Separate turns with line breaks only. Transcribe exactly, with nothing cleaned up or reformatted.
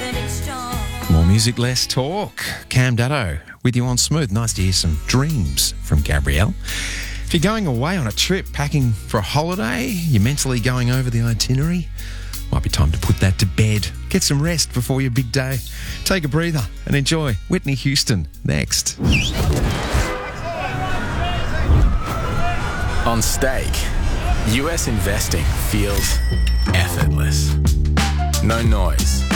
More music, less talk. Cam Datto with you on Smooth. Nice to hear some dreams from Gabrielle. If you're going away on a trip, packing for a holiday, you're mentally going over the itinerary, might be time to put that to bed. Get some rest before your big day. Take a breather and enjoy Whitney Houston next.
On Stake, U S investing feels effortless. No noise,